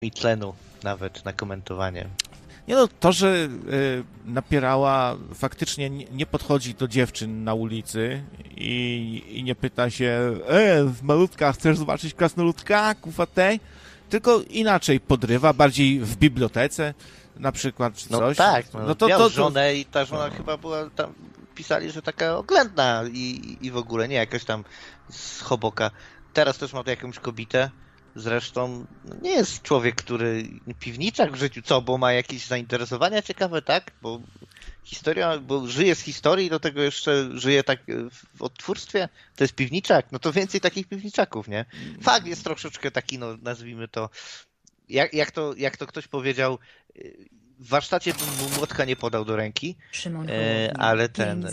i tlenu nawet na komentowanie. Nie no, to, że Napierała faktycznie nie podchodzi do dziewczyn na ulicy i nie pyta się malutka, chcesz zobaczyć krasnoludka, kufatej? Tylko inaczej podrywa, bardziej w bibliotece na przykład, czy coś. No tak, miał to żonę i ta żona chyba była tam, pisali, że taka oględna i w ogóle, nie jakaś tam z choboka. Teraz też ma tu jakąś kobietę, zresztą nie jest człowiek, który piwniczak w życiu, co, bo ma jakieś zainteresowania ciekawe, tak? Bo historia, bo żyje z historii, do tego jeszcze żyje tak w odtwórstwie, to jest piwniczak, no to więcej takich piwniczaków, nie? Fakt jest troszeczkę taki, no nazwijmy to, jak to ktoś powiedział, w warsztacie bym mu młotka nie podał do ręki, ale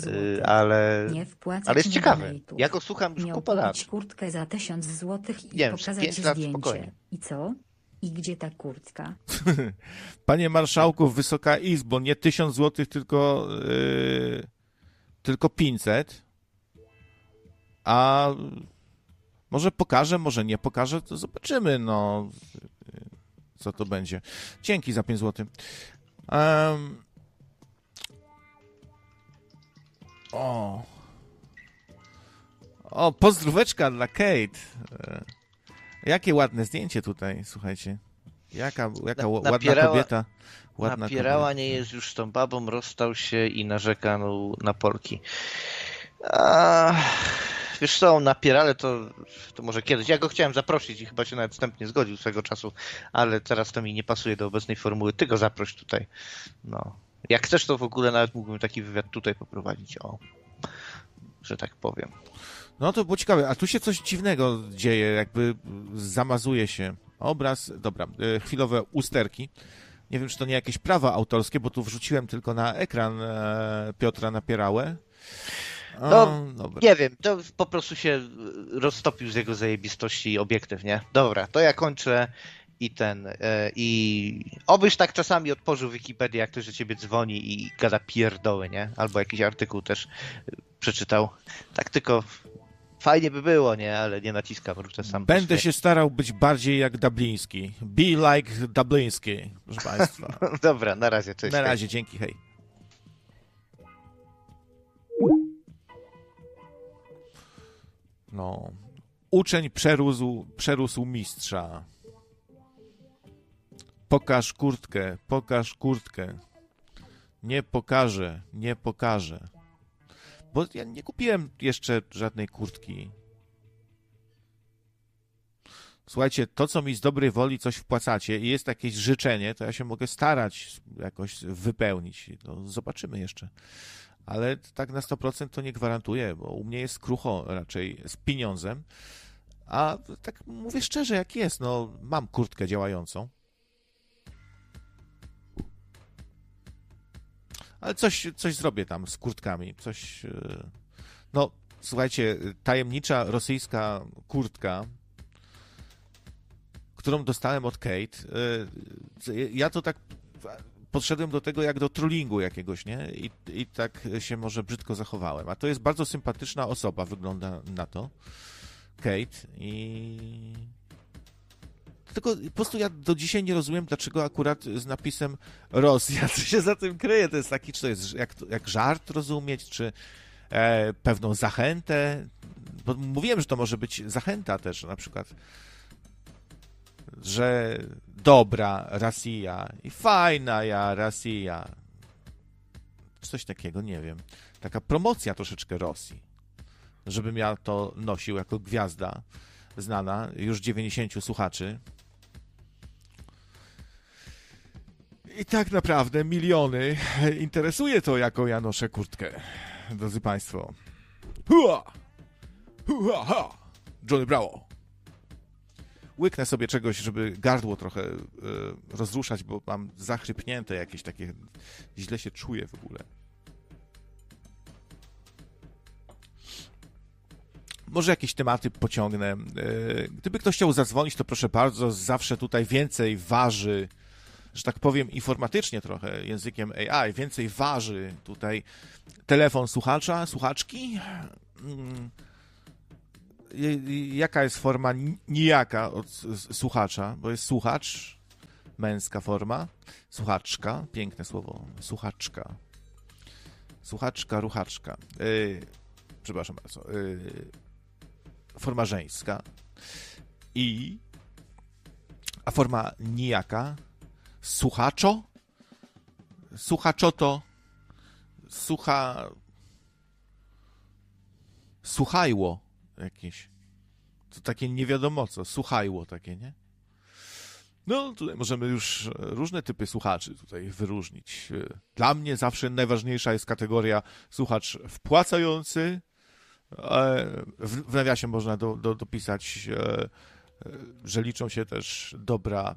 ale jest ciekawy. Ja go słucham już kupę lat. Miał kurtkę za 1000 złotych i Nie wiem, pokazać 5 lat zdjęcie. spokojnie. I co? I gdzie ta kurtka? Panie marszałku, Wysoka Izbo, nie 1000 złotych, tylko 500. A może pokażę, może nie pokażę, to zobaczymy, no, co to będzie. Dzięki za 5 złotych. Pozdróweczka dla Kate. Jakie ładne zdjęcie tutaj, słuchajcie. Jaka ładna kobieta. Napierała nie jest już z tą babą, rozstał się i narzeka na Polki. Wiesz co, Napierale to może kiedyś. Ja go chciałem zaprosić i chyba się nawet wstępnie zgodził swego czasu, ale teraz to mi nie pasuje do obecnej formuły. Ty go zaproś tutaj. No. Jak chcesz, to w ogóle nawet mógłbym taki wywiad tutaj poprowadzić. Że tak powiem. No to było ciekawe. A tu się coś dziwnego dzieje, jakby zamazuje się obraz. Dobra, chwilowe usterki. Nie wiem, czy to nie jakieś prawa autorskie, bo tu wrzuciłem tylko na ekran Piotra Napierałę. Nie wiem, to po prostu się roztopił z jego zajebistości obiektyw, nie? Dobra, to ja kończę i obyś tak czasami otworzył Wikipedię, jak ktoś do ciebie dzwoni i gada pierdoły, nie? Albo jakiś artykuł też przeczytał. Tak tylko fajnie by było, nie? Ale nie naciskam, różne sam. Będę się starał być bardziej jak Dubliński. Be like Dubliński, proszę państwa. Dobra, na razie, cześć. Na razie, dzięki, hej. No, uczeń przerósł mistrza. Pokaż kurtkę. Nie pokażę. Bo ja nie kupiłem jeszcze żadnej kurtki. Słuchajcie, to co mi z dobrej woli coś wpłacacie i jest jakieś życzenie, to ja się mogę starać jakoś wypełnić. No, zobaczymy jeszcze. Ale tak na 100% to nie gwarantuję, bo u mnie jest krucho raczej z pieniądzem. A tak mówię szczerze, jak jest, no mam kurtkę działającą. Ale coś zrobię tam z kurtkami. No, słuchajcie, tajemnicza rosyjska kurtka, którą dostałem od Kate. Ja to tak podszedłem do tego jak do trollingu jakiegoś, nie? I tak się może brzydko zachowałem. A to jest bardzo sympatyczna osoba, wygląda na to. Kate Tylko po prostu ja do dzisiaj nie rozumiem, dlaczego akurat z napisem Rosja, co się za tym kryje. To jest taki, czy to jest jak żart rozumieć, czy pewną zachętę. Bo mówiłem, że to może być zachęta też, na przykład, że dobra Rosja i fajna ja Rosja. Coś takiego, nie wiem. Taka promocja troszeczkę Rosji. Żebym ja to nosił jako gwiazda znana, już 90 słuchaczy. I tak naprawdę miliony interesuje to, jaką ja noszę kurtkę, drodzy państwo. Hua! Hua! Ha! Johnny Bravo. Łyknę sobie czegoś, żeby gardło trochę rozruszać, bo mam zachrypnięte jakieś takie... Źle się czuję w ogóle. Może jakieś tematy pociągnę. Gdyby ktoś chciał zadzwonić, to proszę bardzo, zawsze tutaj więcej waży, że tak powiem informatycznie trochę, językiem AI, więcej waży tutaj telefon słuchacza, słuchaczki. Jaka jest forma nijaka od słuchacza, bo jest słuchacz, męska forma. Słuchaczka, piękne słowo, słuchaczka. Słuchaczka, ruchaczka. Przepraszam bardzo. Forma żeńska. A forma nijaka. Słuchaczo. Słuchaczoto. Słuchajło jakieś. To takie nie wiadomo co. Słuchajło takie, nie? No, tutaj możemy już różne typy słuchaczy tutaj wyróżnić. Dla mnie zawsze najważniejsza jest kategoria słuchacz wpłacający. W nawiasie można dopisać, że liczą się też dobra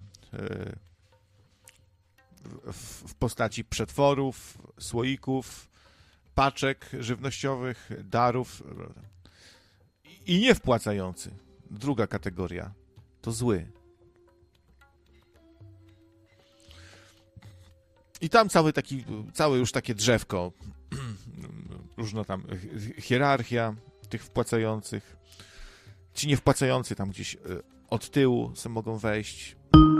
w postaci przetworów, słoików, paczek żywnościowych, darów i niewpłacający. Druga kategoria to zły. I tam całe już takie drzewko, różna tam hierarchia tych wpłacających. Ci niewpłacający tam gdzieś od tyłu sobie mogą wejść.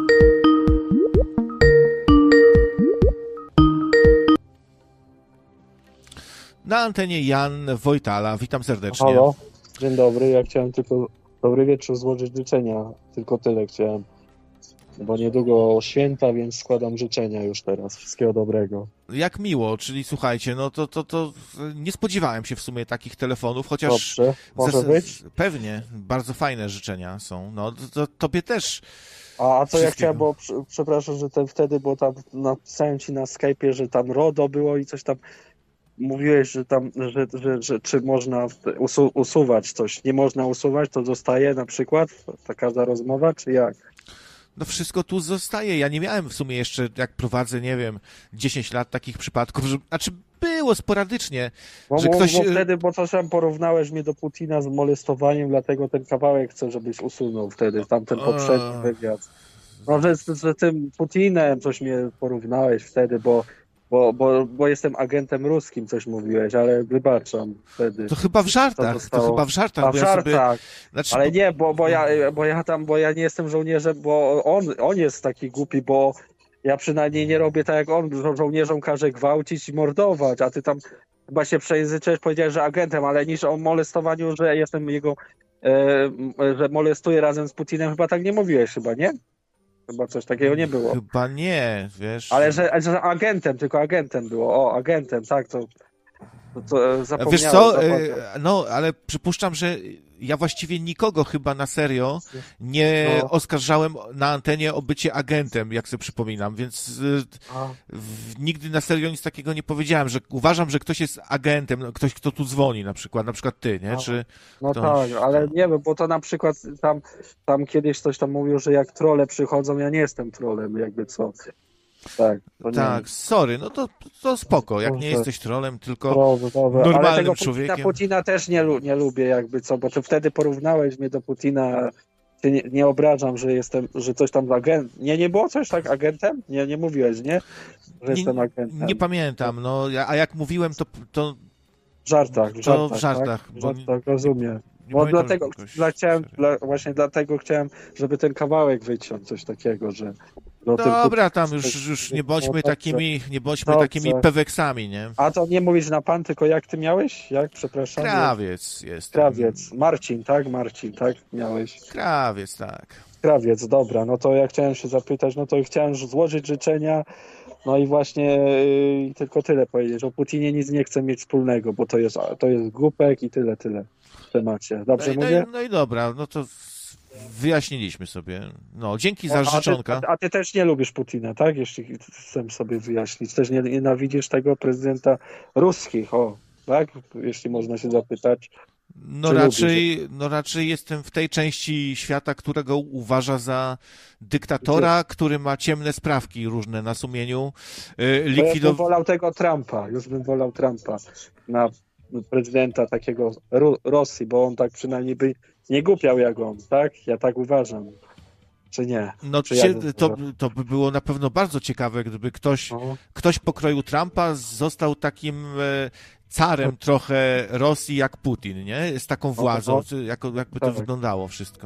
Na antenie Jan Wojtala. Witam serdecznie. Halo, dzień dobry. Ja chciałem tylko dobry wieczór złożyć życzenia. Tylko tyle chciałem. Bo niedługo święta, więc składam życzenia już teraz. Wszystkiego dobrego. Jak miło, czyli słuchajcie, no to nie spodziewałem się w sumie takich telefonów, chociaż... Dobrze, może być? Pewnie, bardzo fajne życzenia są. No, to tobie też. A co ja chciałem, bo przepraszam, że wtedy, bo tam napisałem ci na Skype'ie, że tam RODO było i coś tam... Mówiłeś, że tam, że czy można usuwać coś. Nie można usuwać, to zostaje na przykład taka rozmowa, czy jak? No wszystko tu zostaje. Ja nie miałem w sumie jeszcze, jak prowadzę, nie wiem, 10 lat takich przypadków, znaczy było sporadycznie, że ktoś... Bo wtedy, bo coś tam porównałeś mnie do Putina z molestowaniem, dlatego ten kawałek chcę, żebyś usunął wtedy, tamten poprzedni wywiad. No, że tym Putinem coś mnie porównałeś wtedy, bo jestem agentem ruskim, coś mówiłeś, ale wybaczam wtedy. To chyba w żartach, A w żartach, znaczy, ale nie, bo ja nie jestem żołnierzem, bo on jest taki głupi, bo ja przynajmniej nie robię tak jak on, żołnierzom każe gwałcić i mordować, a ty tam chyba się przejęzyczyłeś, powiedziałeś, że agentem, ale niż o molestowaniu, że jestem jego, że molestuję razem z Putinem, chyba tak nie mówiłeś chyba, nie? Chyba coś takiego nie było. Chyba nie, wiesz. Ale że agentem, tylko agentem było. O, agentem, tak, to zapomniałem. Wiesz co, no, ale przypuszczam, że ja właściwie nikogo chyba na serio nie oskarżałem na antenie o bycie agentem, jak sobie przypominam, więc nigdy na serio nic takiego nie powiedziałem, że uważam, że ktoś jest agentem, ktoś, kto tu dzwoni na przykład ty, nie? Czy no ktoś, tak, ale nie wiem, bo to na przykład tam kiedyś ktoś tam mówił, że jak trolle przychodzą, ja nie jestem trolem, jakby co. Tak, sorry, no to spoko, jak nie jesteś trolem, tylko normalnym ale tego człowiekiem. Putina też nie lubię, jakby co, bo ty wtedy porównałeś mnie do Putina, nie obrażam, że coś tam agent. Nie było coś tak agentem? Nie mówiłeś, nie? Że jestem agentem. Nie pamiętam, no, a jak mówiłem, to w żartach. Tak? Rozumiem. Bo dlatego chciałem, żeby ten kawałek wyciąć, coś takiego, że... Dobra, tam już nie bądźmy takimi peweksami, nie? A to nie mówisz na pan, tylko jak ty miałeś? Jak, przepraszam? Krawiec jest. Krawiec. Marcin, tak? Miałeś. Krawiec, tak. Krawiec, dobra. No to ja chciałem się zapytać, no to chciałem złożyć życzenia, no i właśnie tylko tyle powiedzieć. O Putinie nic nie chcę mieć wspólnego, bo to jest głupek i tyle w temacie. Dobrze mówię? No i dobra, no to wyjaśniliśmy sobie. No, dzięki za życzonka. A ty też nie lubisz Putina, tak? Jeśli chcę sobie wyjaśnić. Też nie nienawidzisz tego prezydenta ruskich, tak? Jeśli można się zapytać. No raczej jestem w tej części świata, którego uważa za dyktatora, który ma ciemne sprawki różne na sumieniu. Już bym wolał Trumpa na prezydenta takiego Rosji, bo on tak przynajmniej by nie głupiał jak on, tak? Ja tak uważam. Czy nie? No to by było na pewno bardzo ciekawe, gdyby ktoś pokroju Trumpa został takim carem trochę Rosji jak Putin, nie? Z taką władzą, jakby to wyglądało wszystko.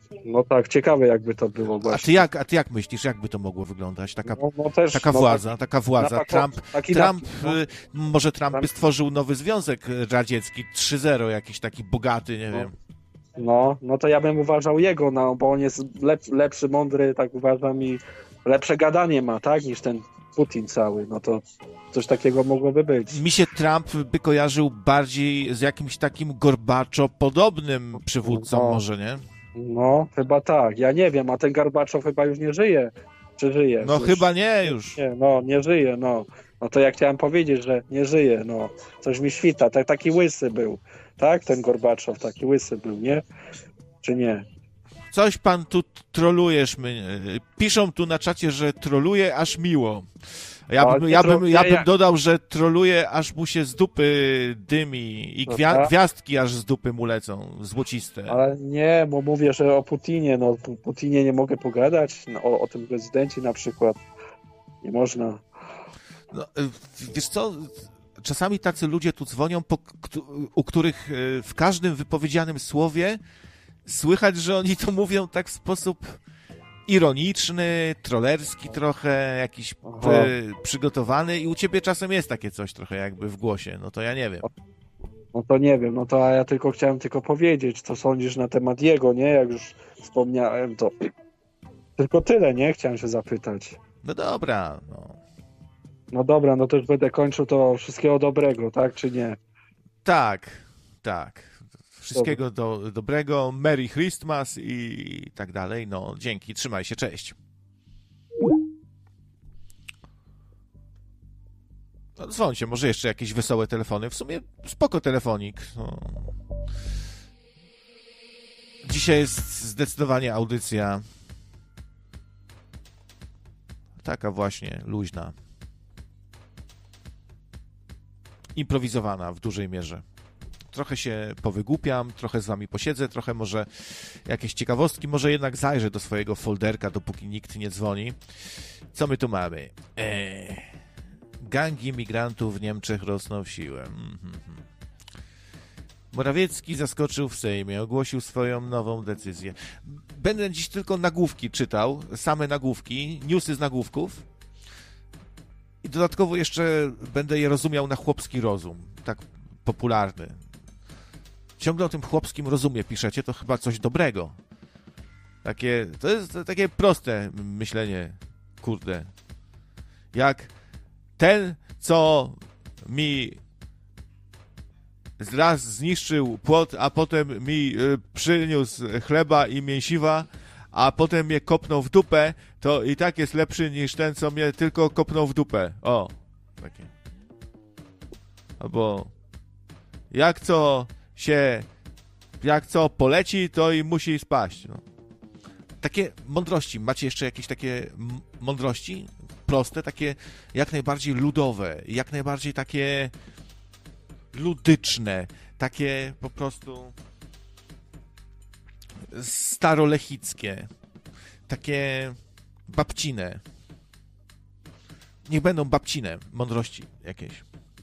No tak, ciekawe jakby to było właśnie. A ty jak myślisz, jakby to mogło wyglądać? Też, taka władza. Trump, może Trump by stworzył nowy Związek Radziecki 3.0, jakiś taki bogaty, nie wiem. No to ja bym uważał jego, bo on jest lepszy, mądry, tak uważam, i lepsze gadanie ma, tak, niż ten Putin cały. No to coś takiego mogłoby być. Mi się Trump by kojarzył bardziej z jakimś takim Gorbaczo-podobnym przywódcą może, nie? No, chyba tak. Ja nie wiem, a ten Gorbaczow chyba już nie żyje. Czy żyje? No już, chyba nie już. Nie żyje, no. No to ja chciałem powiedzieć, że nie żyje, no. Coś mi świta. Taki łysy był, tak? Ten Gorbaczow taki łysy był, nie? Czy nie? Coś pan tu trolujesz mnie. Piszą tu na czacie, że troluje aż miło. Ja bym dodał, że troluje, aż mu się z dupy dymi i gwiazdki aż z dupy mu lecą, złociste. Ale nie, bo mówię, że o Putinie, no Putinie nie mogę pogadać, o tym prezydencie na przykład. Nie można. No, wiesz co, czasami tacy ludzie tu dzwonią, u których w każdym wypowiedzianym słowie słychać, że oni to mówią tak w sposób ironiczny, trollerski trochę, jakiś przygotowany i u ciebie czasem jest takie coś trochę jakby w głosie, no to ja nie wiem. No to nie wiem, no to ja chciałem powiedzieć, co sądzisz na temat jego, nie? Jak już wspomniałem, to tylko tyle, nie? Chciałem się zapytać. No dobra, No dobra, no to już będę kończył, to wszystkiego dobrego, tak, czy nie? Tak. Wszystkiego dobrego, Merry Christmas i tak dalej. No, dzięki, trzymaj się, cześć. No, dzwońcie, może jeszcze jakieś wesołe telefony. W sumie spoko telefonik. No. Dzisiaj jest zdecydowanie audycja taka właśnie, luźna. Improwizowana w dużej mierze. Trochę się powygłupiam, trochę z wami posiedzę, trochę może jakieś ciekawostki, może jednak zajrzę do swojego folderka, dopóki nikt nie dzwoni. Co my tu mamy? Gangi migrantów w Niemczech rosną w siłę. Morawiecki zaskoczył w Sejmie, ogłosił swoją nową decyzję. Będę dziś tylko nagłówki czytał, same nagłówki, newsy z nagłówków. I dodatkowo jeszcze będę je rozumiał na chłopski rozum, tak popularny. Ciągle o tym chłopskim rozumie piszecie, to chyba coś dobrego. To jest takie proste myślenie, kurde. Jak ten, co mi raz zniszczył płot, a potem mi przyniósł chleba i mięsiwa, a potem mnie kopnął w dupę, to i tak jest lepszy niż ten, co mnie tylko kopnął w dupę. O, takie. Albo jak co poleci, to i musi spaść. No. Takie mądrości. Macie jeszcze jakieś takie mądrości? Proste, takie jak najbardziej ludowe, jak najbardziej takie ludyczne, takie po prostu starolechickie, takie babcine. Niech będą babcine mądrości jakieś.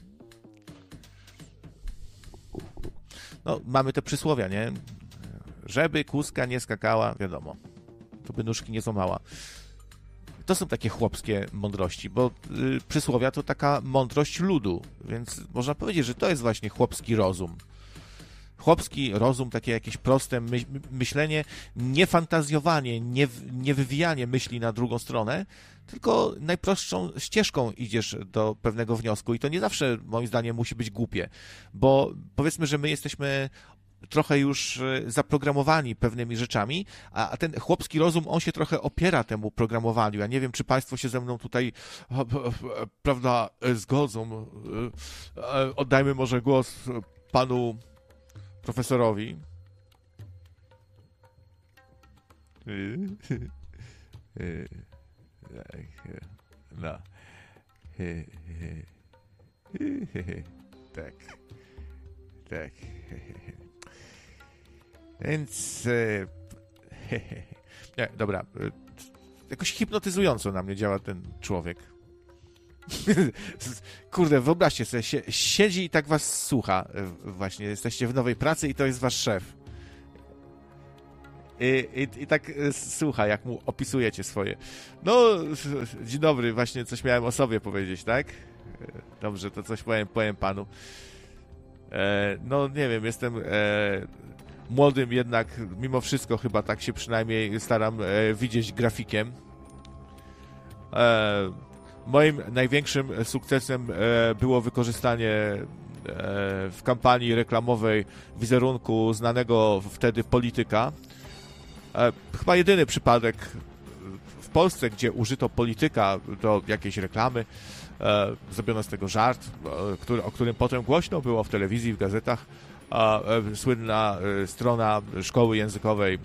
No, mamy te przysłowia, nie? Żeby kózka nie skakała, wiadomo, to by nóżki nie złamała. To są takie chłopskie mądrości, bo przysłowia to taka mądrość ludu, więc można powiedzieć, że to jest właśnie chłopski rozum. Chłopski rozum, takie jakieś proste myślenie, nie fantazjowanie, nie wywijanie myśli na drugą stronę, tylko najprostszą ścieżką idziesz do pewnego wniosku i to nie zawsze, moim zdaniem, musi być głupie, bo powiedzmy, że my jesteśmy trochę już zaprogramowani pewnymi rzeczami, a ten chłopski rozum, on się trochę opiera temu programowaniu. Ja nie wiem, czy państwo się ze mną tutaj, prawda, zgodzą. Oddajmy może głos panu profesorowi. No. Tak. Więc nie, dobra. Jakoś hipnotyzująco na mnie działa ten człowiek. Kurde, wyobraźcie sobie, siedzi i tak was słucha. Właśnie jesteście w nowej pracy i to jest wasz szef. I tak słucha, jak mu opisujecie swoje. No, dzień dobry, właśnie coś miałem o sobie powiedzieć, tak? Dobrze, to coś powiem panu. No, nie wiem, jestem młodym jednak, mimo wszystko chyba tak się przynajmniej staram widzieć grafikiem. Moim największym sukcesem było wykorzystanie w kampanii reklamowej wizerunku znanego wtedy polityka. Chyba jedyny przypadek w Polsce, gdzie użyto polityka do jakiejś reklamy. Zrobiono z tego żart, o którym potem głośno było w telewizji, w gazetach. Słynna strona szkoły językowej,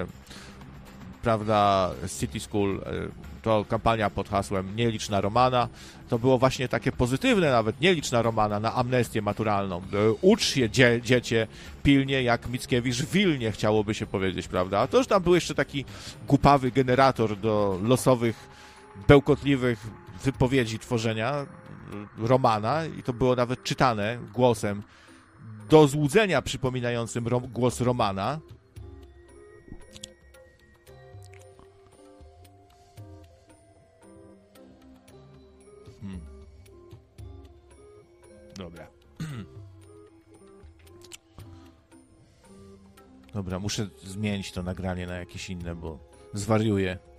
prawda, City School, to kampania pod hasłem Nieliczna Romana. To było właśnie takie pozytywne nawet, nieliczna Romana na amnestię maturalną. Ucz się, dziecię, pilnie, jak Mickiewicz w Wilnie, chciałoby się powiedzieć, prawda? A to już tam był jeszcze taki głupawy generator do losowych, bełkotliwych wypowiedzi tworzenia Romana i to było nawet czytane głosem do złudzenia przypominającym głos Romana. Dobra. Dobra, muszę zmienić to nagranie na jakieś inne, bo zwariuję.